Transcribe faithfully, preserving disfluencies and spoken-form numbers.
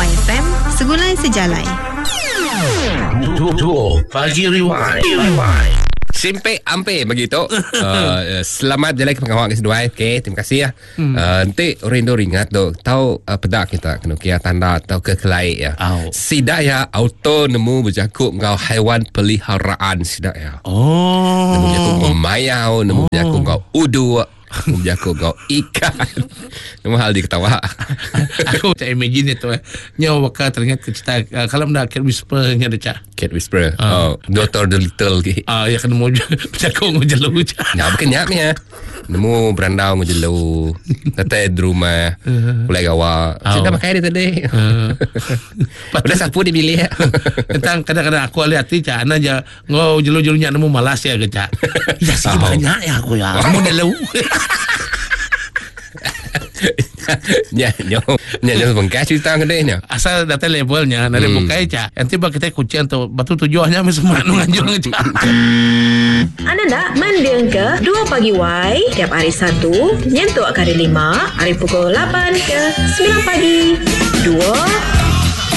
Y F M, segulai sejalai. Dua Pagi Rewind. Simpe ampe begitu. uh, selamat jalan ke pengawal kedua. Okey, terima kasih ya. Hmm. Uh, nanti orang Indo ingat tu, tahu uh, pedak kita kena kira tanda atau ke kelai ya. Oh. Sidak ya auto nemu berjakup ngau haiwan peliharaan sidak ya. Oh. Nemu berjakup ngau mayau, nemu oh. berjakup ngau udu, nemu berjakup ngau ikan. Nemu hal diketawa. Aku tak imagine itu eh. Nyawa bakal teringat ke cerita uh, kalau nak Cat Whisperer nya ada cak. Cat Whisperer. Uh. Oh, Doctor Dolittle ke. Ah, uh, ya kena mau berjakup ngau jelu je. Ya, bukan nyapnya. Nemu berandau ngau jelu. Kata di rumah. Mulai gawa. Saya dah pakai dia tadi. Uh. Udah sapu di bilik. Tentang kadang-kadang aku lihat hati cak ana je ngau jelu-jelunya nemu malas ya ke cak. Ya sih banyak ya aku ya. Kamu jelu. Ya, nyom, nyom bengkai cerita kedainya. Asal data levelnya, nari hmm. bukai cak. Nanti bagi kita kucian tu, batu tujuannya mesti mana nganjur cak. Anda nak mandeng ke dua Pagi Y tiap hari Sabtu, nyentuk hari lima, hari pukul lapan ke sembilan pagi. Dua